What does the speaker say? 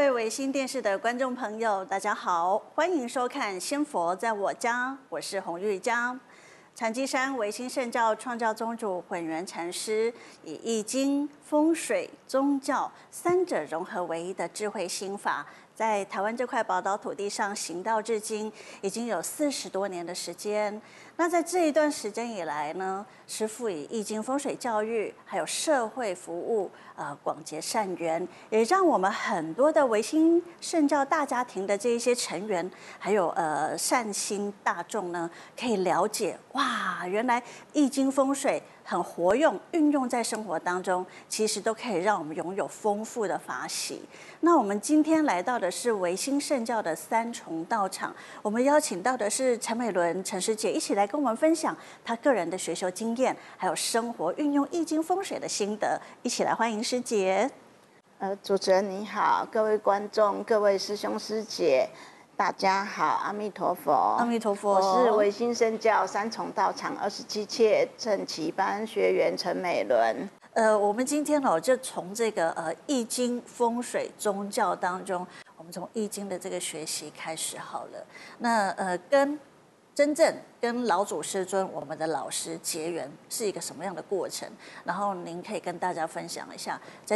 位维新电视的观众朋友，大家好，欢迎收看《仙佛在我家》，我是洪玉佳。禅机山维新圣教创教宗主混元禅师，以易经、风水、宗教三者融合为一的智慧心法，在台湾这块宝岛土地上行道至今，已经有40多年的时间。那在这一段时间以来呢，师父以易经风水教育，还有社会服务，广结善缘，也让我们很多的维新圣教大家庭的这一些成员，还有善心大众呢，可以了解哇，原来易经风水很活用，运用在生活当中，其实都可以让我们拥有丰富的法喜。那我们今天来到的是维新圣教的三重道场，我们邀请到的是陈美伦陈师姐，一起来跟我们分享她个人的学修经验，还有生活运用易经风水的心得，一起来欢迎师姐。 主持人你好，各位观众、各位师兄师姐，大家好，阿弥陀佛。 阿弥陀佛。 我是维新圣教三重道场27切正奇班学员陈美伦。 我们今天就从这个易经风水宗教当中，我们从易经的这个学习开始好了。那真正跟老祖师尊我们的老师结缘是一个什么样的过程？然后您可以跟大家分享一下，在